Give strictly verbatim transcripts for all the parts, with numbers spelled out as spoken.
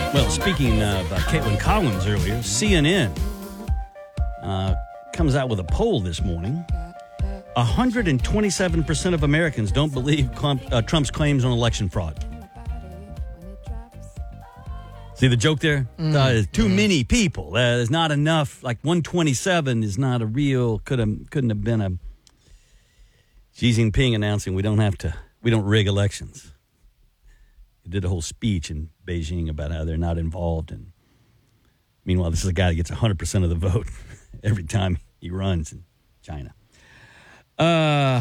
Well, speaking of uh, Caitlin Collins earlier, C N N uh, comes out with a poll this morning. one hundred twenty-seven percent of Americans don't believe Trump, uh, Trump's claims on election fraud. See the joke there? Mm. Uh, there's too mm. many people. Uh, there's not enough. Like one twenty-seven is not a real. Could have couldn't have been a Xi Jinping announcing we don't have to. We don't rig elections. He did a whole speech in Beijing about how they're not involved. And meanwhile, this is a guy that gets one hundred percent of the vote every time he runs in China. Uh,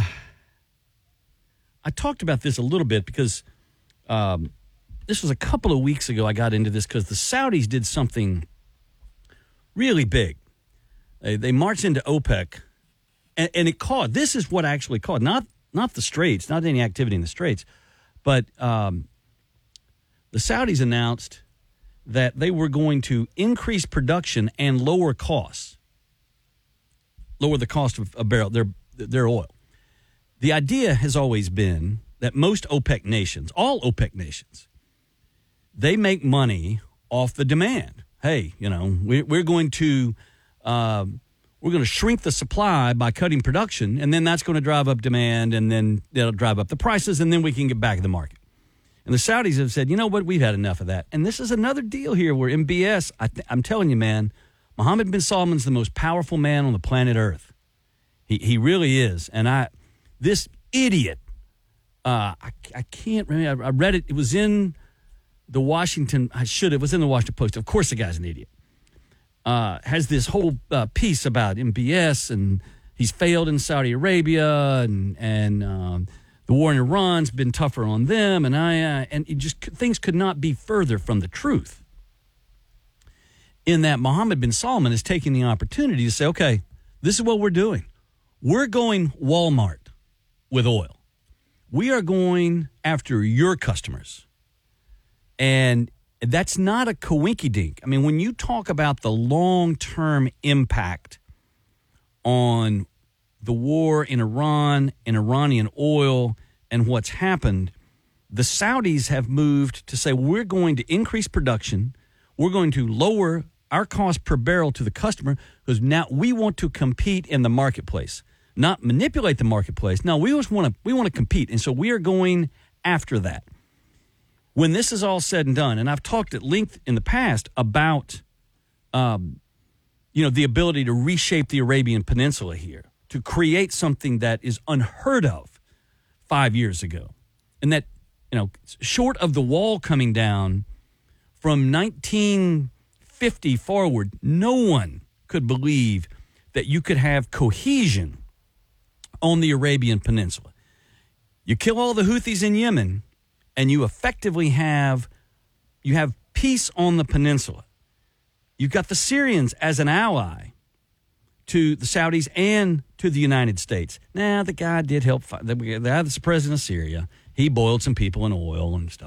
I talked about this a little bit because um, this was a couple of weeks ago I got into this because the Saudis did something really big. They, they marched into OPEC, and, and it caused, this is what actually caused, not, not the Straits, not any activity in the Straits, but um, the Saudis announced that they were going to increase production and lower costs, lower the cost of a barrel, their their oil. The idea has always been that most OPEC nations, all OPEC nations, they make money off the demand. Hey, you know, we, we're going to uh, we're going to shrink the supply by cutting production, and then that's going to drive up demand, and then that'll drive up the prices, and then we can get back in the market. And the Saudis have said, you know what, we've had enough of that. And this is another deal here where M B S, I th- I'm telling you, man, Mohammed bin Salman's the most powerful man on the planet Earth. He he really is. And I, this idiot, uh, I, I can't remember. I, I read it. It was in the Washington, I should have, it was in the Washington Post. Of course the guy's an idiot. Uh, has this whole uh, piece about M B S, and he's failed in Saudi Arabia, and, and um, the war in Iran's been tougher on them, and I uh, and it just things could not be further from the truth. In that Mohammed bin Salman is taking the opportunity to say, okay, this is what we're doing. We're going Walmart with oil. We are going after your customers. And that's not a coinkydink. I mean, when you talk about the long-term impact on the war in Iran and Iranian oil and what's happened, the Saudis have moved to say we're going to increase production, we're going to lower our cost per barrel to the customer because now we want to compete in the marketplace, not manipulate the marketplace. No, we just want to we want to compete, and so we are going after that. When this is all said and done, and I've talked at length in the past about, um, you know, the ability to reshape the Arabian Peninsula here, to create something that is unheard of five years ago. And that, you know, short of the wall coming down from nineteen fifty forward, no one could believe that you could have cohesion on the Arabian Peninsula. You kill all the Houthis in Yemen, and you effectively have, you have peace on the peninsula. You've got the Syrians as an ally to the Saudis and to the United States. Now, the guy did help fight. The, the president of Syria, he boiled some people in oil and stuff.